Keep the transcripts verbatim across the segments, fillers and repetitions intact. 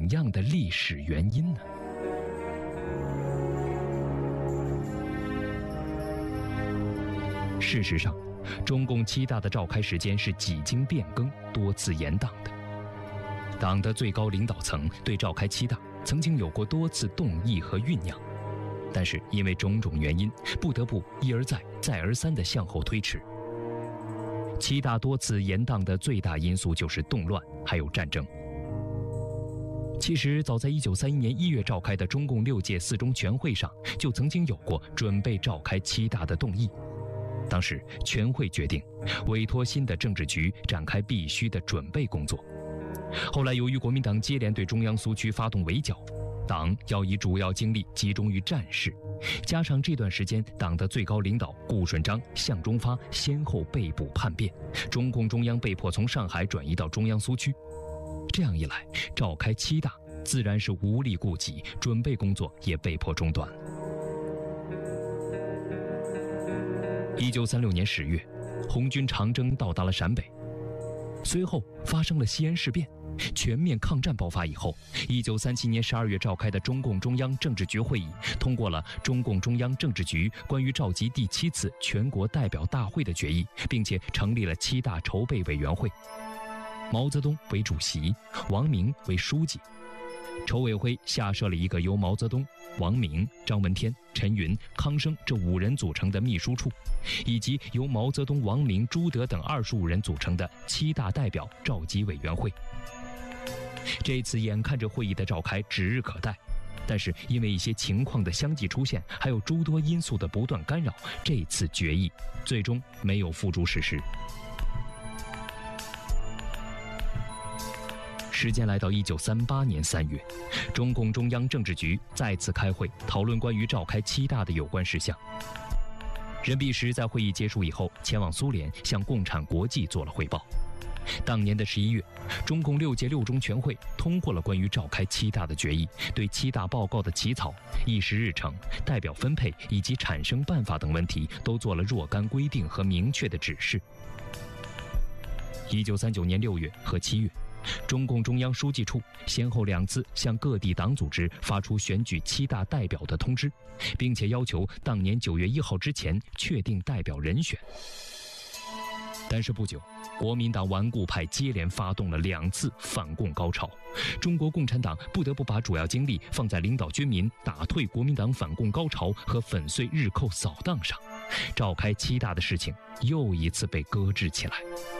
样的历史原因呢？事实上，中共七大的召开时间是几经变更、多次延宕的。党的最高领导层对召开七大曾经有过多次动议和酝酿，但是因为种种原因，不得不一而再、再而三地向后推迟。七大多次延宕的最大因素就是动乱，还有战争。其实，早在一九三一年一月召开的中共六届四中全会上，就曾经有过准备召开七大的动议。当时，全会决定委托新的政治局展开必须的准备工作。后来，由于国民党接连对中央苏区发动围剿，党要以主要精力集中于战事，加上这段时间党的最高领导顾顺章、向忠发先后被捕叛变，中共中央被迫从上海转移到中央苏区。这样一来，召开七大自然是无力顾及，准备工作也被迫中断了。一九三六年十月，红军长征到达了陕北，随后发生了西安事变。全面抗战爆发以后，一九三七年十二月召开的中共中央政治局会议通过了中共中央政治局关于召集第七次全国代表大会的决议，并且成立了七大筹备委员会，毛泽东为主席，王明为书记。筹委会下设了一个由毛泽东、王明、张闻天、陈云、康生这五人组成的秘书处，以及由毛泽东、王明、朱德等二十五人组成的七大代表召集委员会。这次眼看着会议的召开指日可待，但是因为一些情况的相继出现，还有诸多因素的不断干扰，这次决议最终没有付诸实施。时间来到一九三八年三月，中共中央政治局再次开会讨论关于召开七大的有关事项。任弼时在会议结束以后，前往苏联向共产国际做了汇报。当年的十一月，中共六届六中全会通过了关于召开七大的决议，对七大报告的起草、议事日程、代表分配以及产生办法等问题都做了若干规定和明确的指示。一九三九年六月和七月，中共中央书记处先后两次向各地党组织发出选举七大代表的通知，并且要求当年九月一号之前确定代表人选。但是不久，国民党顽固派接连发动了两次反共高潮，中国共产党不得不把主要精力放在领导军民、打退国民党反共高潮和粉碎日寇扫荡上，召开七大的事情又一次被搁置起来。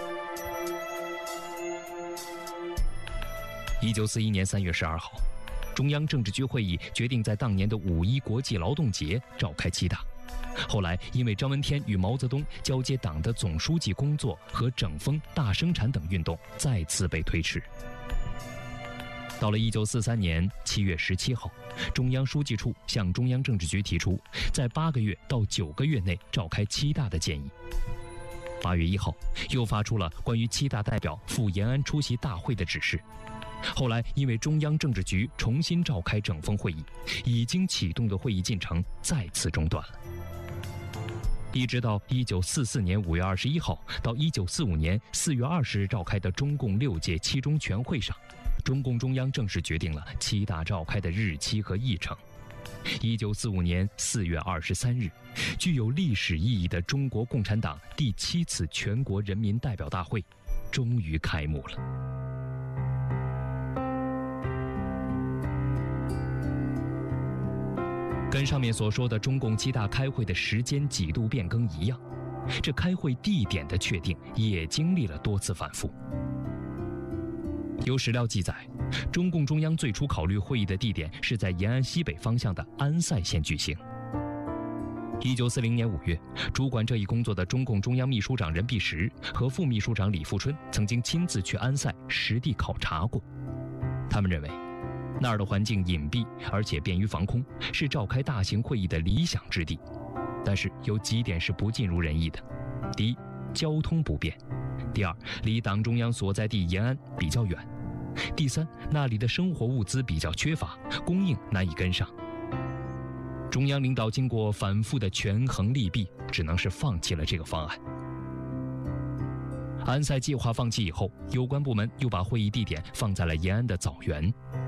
一九四一年三月十二号，中央政治局会议决定在当年的五一国际劳动节召开七大。后来因为张闻天与毛泽东交接党的总书记工作和整风、大生产等运动再次被推迟。到了一九四三年七月十七号，中央书记处向中央政治局提出在八个月到九个月内召开七大的建议。八月一号，又发出了关于七大代表赴延安出席大会的指示。后来因为中央政治局重新召开整风会议，已经启动的会议进程再次中断了。一直到一九四四年五月二十一号到一九四五年四月二十日召开的中共六届七中全会上，中共中央正式决定了七大召开的日期和议程。一九四五年四月二十三日，具有历史意义的中国共产党第七次全国人民代表大会终于开幕了。跟上面所说的中共七大开会的时间几度变更一样，这开会地点的确定也经历了多次反复。有史料记载，中共中央最初考虑会议的地点是在延安西北方向的安塞县举行。一九四零年五月，主管这一工作的中共中央秘书长任弼时和副秘书长李富春曾经亲自去安塞实地考察过。他们认为那儿的环境隐蔽，而且便于防空，是召开大型会议的理想之地。但是有几点是不尽如人意的：第一，交通不便；第二，离党中央所在地延安比较远；第三，那里的生活物资比较缺乏，供应难以跟上。中央领导经过反复的权衡利弊，只能是放弃了这个方案。安塞计划放弃以后，有关部门又把会议地点放在了延安的枣园。